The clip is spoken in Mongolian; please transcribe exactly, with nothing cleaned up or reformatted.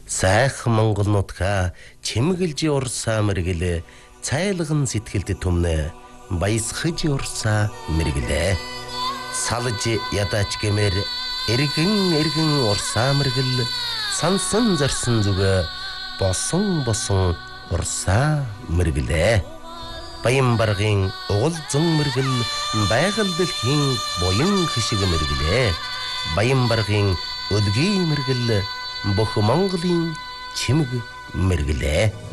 сайхан монгол нутга чимгэлж урсаа мэргэлээ цайлган сэтгэлд түмнэ баясгаж урсаа мэргэлээ салж ядаач гэмээр эргэн эргэн урсаа мэргэл сансан зарсан зүгэ босон босон урсаа мэргэлээ баян баргын угал зун мэргэл байгаль дэлхийн буян хишиг мэргэлээ баян баргын өдгий мэргэл бүх Монголын чимэг мэргэлээ